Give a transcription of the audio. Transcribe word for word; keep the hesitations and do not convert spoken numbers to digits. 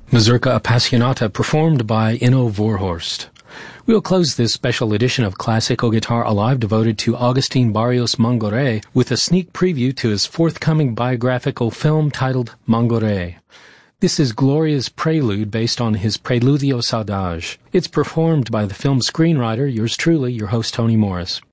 Mazurka Appassionata, performed by Inno Vorhorst. We'll close this special edition of Classical Guitar Alive devoted to Agustin Barrios Mangoré with a sneak preview to his forthcoming biographical film titled Mangoré. This is Gloria's Prelude based on his Preludio Saudade. It's performed by the film screenwriter, yours truly, your host Tony Morris.